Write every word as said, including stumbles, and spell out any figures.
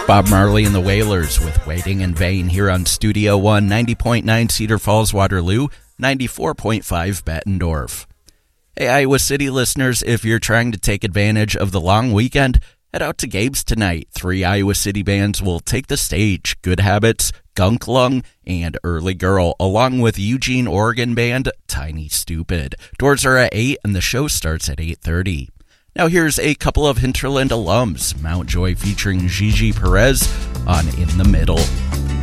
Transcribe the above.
Bob Marley and the Wailers with Waiting in Vain here on Studio One, ninety point nine Cedar Falls, Waterloo, ninety-four point five Bettendorf. Hey, Iowa City listeners, if you're trying to take advantage of the long weekend, head out to Gabe's tonight. Three Iowa City bands will take the stage: Good Habits, Gunk Lung, and Early Girl, along with Eugene, Oregon band Tiny Stupid. Doors are at eight and the show starts at eight thirty. Now here's a couple of Hinterland alums. Mount Joy featuring Gigi Perez on In the Middle.